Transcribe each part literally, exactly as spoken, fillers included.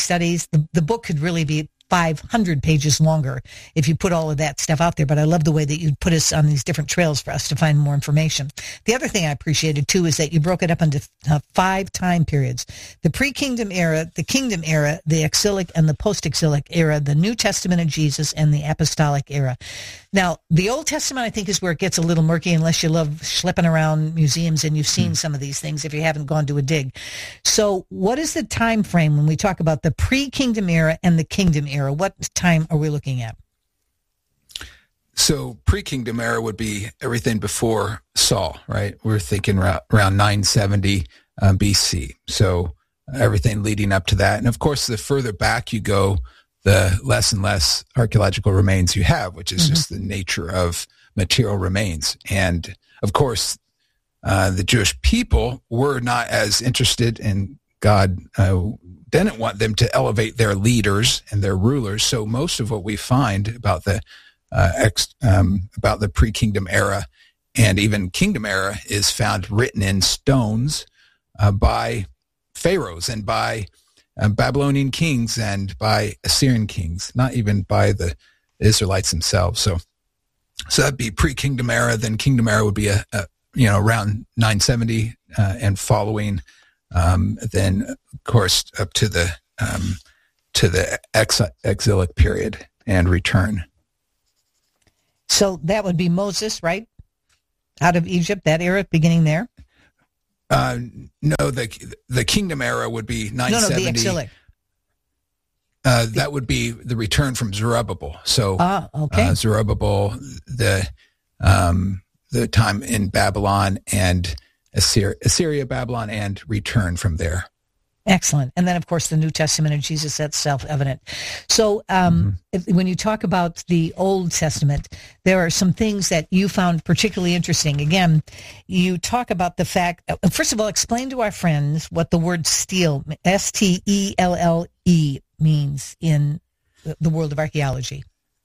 studies. The, the book could really be five hundred pages longer if you put all of that stuff out there. But I love the way that you put us on these different trails for us to find more information. The other thing I appreciated, too, is that you broke it up into uh, five time periods. The pre-kingdom era, the kingdom era, the exilic and the post-exilic era, the New Testament of Jesus, and the apostolic era. Now, the Old Testament, I think, is where it gets a little murky unless you love schlepping around museums and you've seen mm. some of these things if you haven't gone to a dig. So what is the time frame when we talk about the pre-kingdom era and the kingdom era? What time are we looking at? So pre-kingdom era would be everything before Saul, right? We're thinking around, around nine seventy um, B C. So everything leading up to that. And of course, the further back you go, the less and less archaeological remains you have, which is mm-hmm. just the nature of material remains. And of course, uh, the Jewish people were not as interested in God, uh, didn't want them to elevate their leaders and their rulers. So most of what we find about the uh, ex, um, about the pre-kingdom era and even kingdom era is found written in stones uh, by pharaohs and by uh, Babylonian kings and by Assyrian kings, not even by the Israelites themselves. So, so that'd be pre-kingdom era. Then kingdom era would be a, a you know around nine seventy uh, and following. Um, then, of course, up to the um, to the ex- exilic period and return. So that would be Moses, right? Out of Egypt, that era, beginning there? Uh, no, the the kingdom era would be nine seventy. No, no, the exilic. Uh, that would be the return from Zerubbabel. So, ah, okay. uh, Zerubbabel, the um, the time in Babylon and Assyria, Assyria, Babylon, and return from there. Excellent. And then, of course, the New Testament of Jesus, that's self-evident. So um, mm-hmm. if, when you talk about the Old Testament, there are some things that you found particularly interesting. Again, you talk about the fact, uh, first of all, explain to our friends what the word steal, S T E L L E, means in the world of archaeology.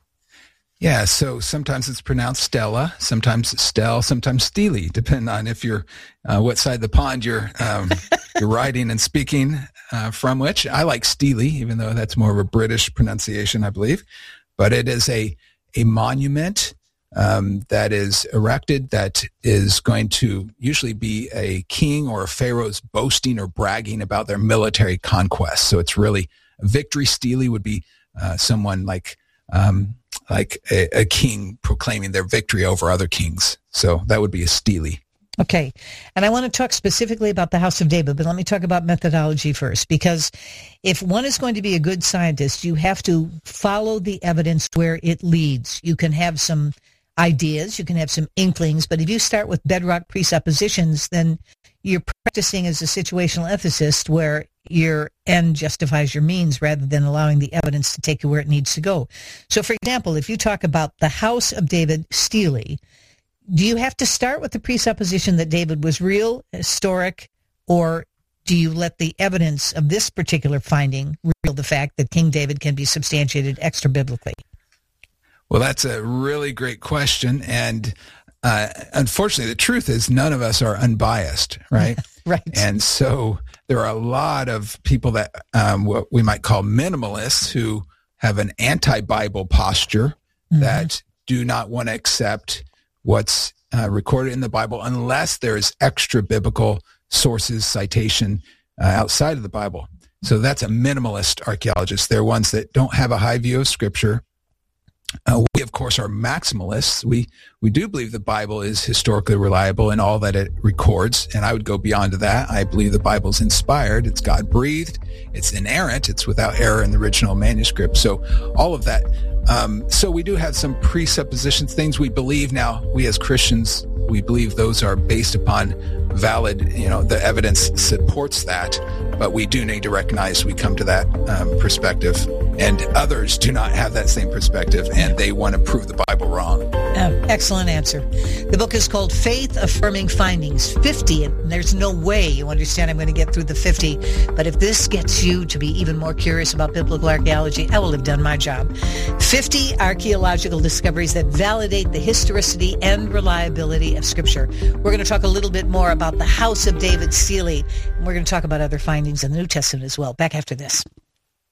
Yeah, so sometimes it's pronounced Stella, sometimes Stell, sometimes Steely, depending on if you're uh, what side of the pond you're um, you're writing and speaking uh, from. Which I like Steely, even though that's more of a British pronunciation, I believe. But it is a a monument um, that is erected that is going to usually be a king or a pharaoh's boasting or bragging about their military conquest. So it's really a victory. Steely would be uh, someone like. Um, like a, a king proclaiming their victory over other kings. So that would be a stele. Okay. And I want to talk specifically about the House of David, but let me talk about methodology first, because if one is going to be a good scientist, you have to follow the evidence where it leads. You can have some ideas, you can have some inklings, but if you start with bedrock presuppositions, then you're practicing as a situational ethicist where your end justifies your means rather than allowing the evidence to take you where it needs to go. So, for example, if you talk about the House of David stele, do you have to start with the presupposition that David was real, historic, or do you let the evidence of this particular finding reveal the fact that King David can be substantiated extra-biblically? Well, that's a really great question, and uh, unfortunately, the truth is none of us are unbiased, right? Right. And so there are a lot of people that um, what we might call minimalists who have an anti-Bible posture mm-hmm. that do not want to accept what's uh, recorded in the Bible unless there's extra biblical sources, citation uh, outside of the Bible. So that's a minimalist archaeologist. They're ones that don't have a high view of Scripture. Uh, we, of course, are maximalists. We we do believe the Bible is historically reliable in all that it records, and I would go beyond that. I believe the Bible is inspired. It's God-breathed. It's inerrant. It's without error in the original manuscript. So all of that. Um, so we do have some presuppositions, things we believe now. We as Christians, we believe those are based upon valid, you know, the evidence supports that, but we do need to recognize we come to that um, perspective, and others do not have that same perspective, and they want to prove the Bible wrong. Uh, excellent answer. The book is called Faith Affirming Findings, fifty, and there's no way you understand I'm going to get through the fifty, but if this gets you to be even more curious about biblical archaeology, I will have done my job. fifty archaeological discoveries that validate the historicity and reliability of Scripture. We're going to talk a little bit more about the House of David stele, and we're going to talk about other findings in the New Testament as well. Back after this.